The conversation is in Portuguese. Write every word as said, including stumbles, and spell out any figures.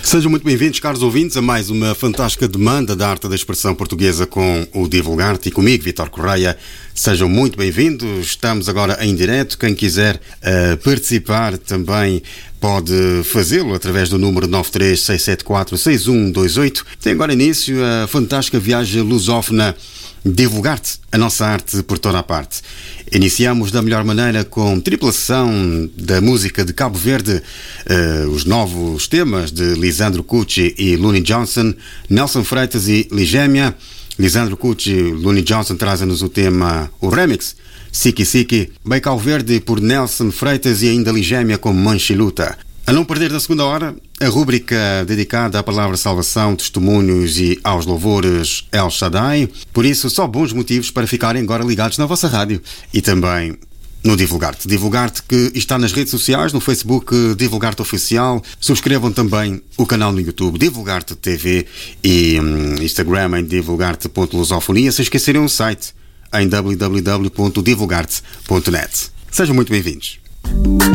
Sejam muito bem-vindos, caros ouvintes, a mais uma fantástica demanda da arte da expressão portuguesa com o Divulgar-te e comigo, Vítor Correia. Sejam muito bem-vindos. Estamos agora em direto. Quem quiser uh, participar também pode fazê-lo através do número nove três seis sete quatro seis um dois oito. Tem agora início a fantástica viagem lusófona Divulgar-te, a nossa arte por toda a parte. Iniciamos da melhor maneira com tripla sessão da música de Cabo Verde, uh, os novos temas de Lisandro Cucci e Looney Johnson, Nelson Freitas e Ligémia. Lisandro Cucci e Looney Johnson trazem-nos o tema, o remix, Siki Siki, bem Cabo Verde por Nelson Freitas e ainda Ligémia com Mancha e Luta. A não perder da segunda hora, a rúbrica dedicada à palavra salvação, testemunhos e aos louvores El Shaddai. Por isso, só bons motivos para ficarem agora ligados na vossa rádio e também no Divulgar-te. Divulgar-te que está nas redes sociais, no Facebook Divulgar-te Oficial. Subscrevam também o canal no YouTube Divulgar-te T V e hum, Instagram em divulgarte ponto lusofonia. Se esquecerem o site em w w w ponto divulgarte ponto net. Sejam muito bem-vindos.